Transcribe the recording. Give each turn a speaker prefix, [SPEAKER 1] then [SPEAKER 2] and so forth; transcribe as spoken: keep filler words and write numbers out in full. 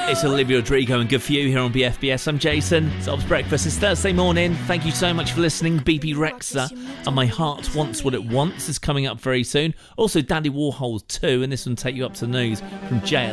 [SPEAKER 1] It's Olivia Rodrigo and Good For You here on B F B S. I'm Jason. Sob's Breakfast. It's Thursday morning. Thank you so much for listening. B B Rexa and My Heart Wants What It Wants is coming up very soon. Also, Dandy Warhol two, and this one will take you up to the news from J L.